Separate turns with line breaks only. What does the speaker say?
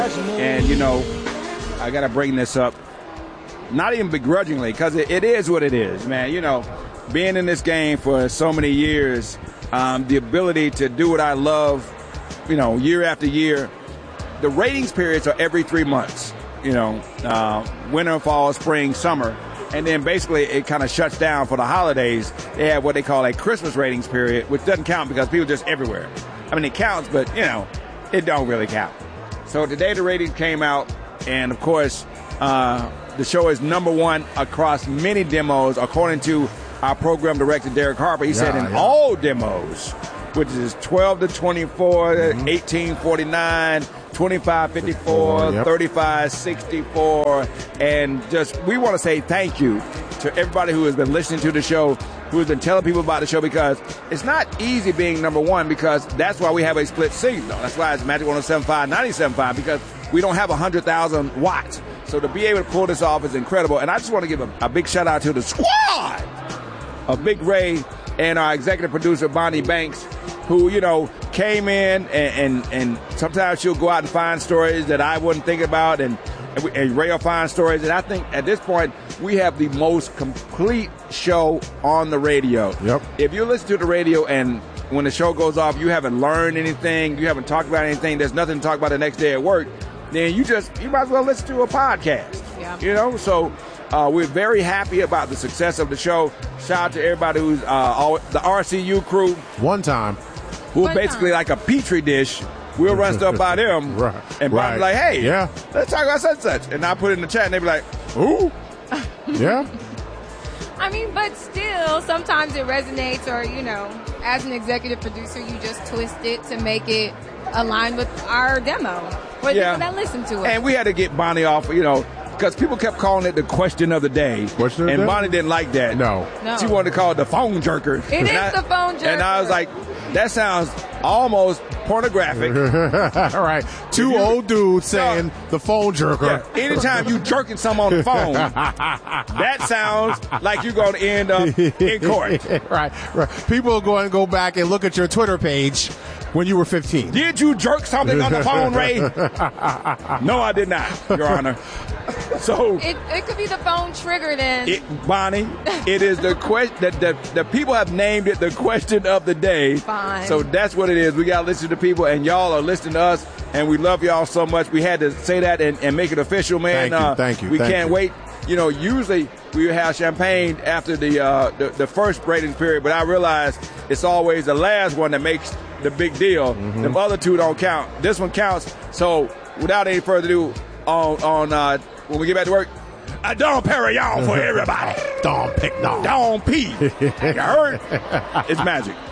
And, I got to bring this up, not even begrudgingly, because it is what it is, man. Being in this game for so many years, the ability to do what I love, year after year. The ratings periods are every 3 months, winter, fall, spring, summer. And then basically it kind of shuts down for the holidays. They have what they call a Christmas ratings period, which doesn't count because people are just everywhere. I mean, it counts, but, it don't really count. So today the ratings came out, and, of course, the show is number one across many demos, according to our program director, Derek Harper. He said in all demos, which is 12 to 24, 1849, 2554, 3564, and we want to say thank you to everybody who has been listening to the show, who has been telling people about the show, because it's not easy being number one, because that's why we have a split signal. That's why it's Magic 107.5, 97.5, because we don't have 100,000 watts. So to be able to pull this off is incredible. And I just want to give a big shout out to the squad of Big Ray and our executive producer, Bonnie Banks, who, came in and sometimes she'll go out and find stories that I wouldn't think about, and Ray will find stories. And I think at this point, we have the most complete show on the radio.
Yep.
If you listen to the radio and when the show goes off, you haven't learned anything, you haven't talked about anything, there's nothing to talk about the next day at work, then you might as well listen to a podcast.
Yeah.
So we're very happy about the success of the show. Shout out to everybody who's the RCU crew.
One time.
Who are basically like a petri dish. We'll run stuff by them.
Right.
And Bob's like, hey,
yeah,
let's talk about such and such. And I put it in the chat and they be like, ooh.
Yeah.
I mean, but still, sometimes it resonates, or, as an executive producer, you just twist it to make it align with our demo. With people that listen to it.
And we had to get Bonnie off, because people kept calling it the question of the day.
And
Bonnie didn't like that.
No.
She wanted to call it the phone jerker.
It is the phone jerker.
And I was like, that sounds almost pornographic.
All right. Two old dudes saying the phone jerker.
Yeah. Anytime you jerking someone on the phone, that sounds like you're going to end up in court.
Right. People are going to go back and look at your Twitter page when you were 15.
Did you jerk something on the phone, Ray? No, I did not, Your Honor. So
it could be the phone trigger then.
Bonnie, it is the question that the people have named it the question of the day.
Fine.
So that's what it is. We got to listen to people, and y'all are listening to us, and we love y'all so much. We had to say that and make it official, man.
Thank you.
We can't wait. Usually we have champagne after the first ratings period, but I realize it's always the last one that makes the big deal.
Mm-hmm.
The other two don't count. This one counts. So without any further ado, on when we get back to work, Dom Perignon for everybody.
Dom Pignon.
Dom P. You heard? It's magic.